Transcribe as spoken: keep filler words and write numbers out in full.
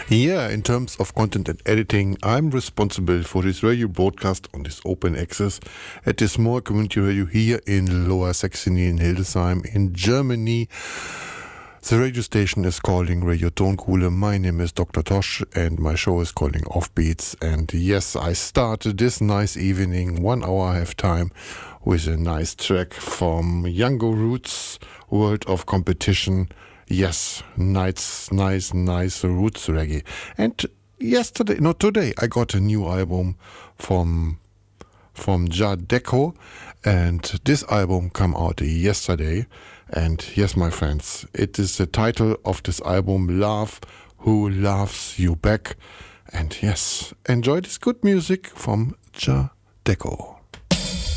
Yeah, in terms of content and editing, I'm responsible for this radio broadcast on this open access at this small community radio here in Lower Saxony in Hildesheim in Germany. The radio station is calling Radio Tonkuhle. My name is Doctor Tosh and my show is calling Offbeats. And yes, I started this nice evening, one hour I have time, with a nice track from Yango Roots, World of Competition. Yes, nice, nice, nice roots reggae. And yesterday, not today, I got a new album from from Ja Deco, and this album came out yesterday. And yes, my friends, it is the title of this album, Love Who Loves You Back. And yes, enjoy this good music from Ja Deco.